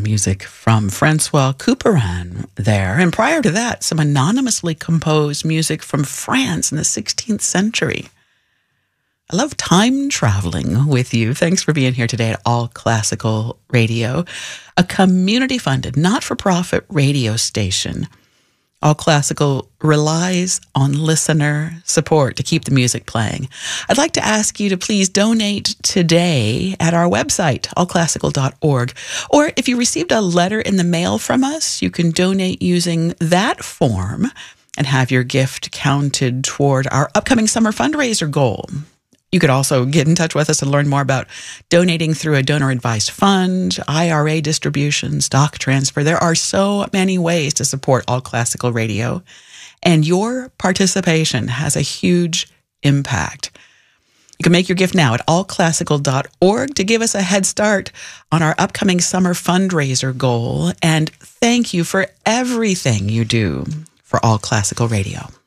music from Francois Couperin there. And prior to that, some anonymously composed music from France in the 16th century. I love time traveling with you. Thanks for being here today at All Classical Radio, a community-funded, not-for-profit radio station. All Classical relies on listener support to keep the music playing. I'd like to ask you to please donate today at our website, allclassical.org. Or if you received a letter in the mail from us, you can donate using that form and have your gift counted toward our upcoming summer fundraiser goal. You could also get in touch with us and learn more about donating through a donor-advised fund, IRA distribution, stock transfer. There are so many ways to support All Classical Radio, and your participation has a huge impact. You can make your gift now at allclassical.org to give us a head start on our upcoming summer fundraiser goal. And thank you for everything you do for All Classical Radio.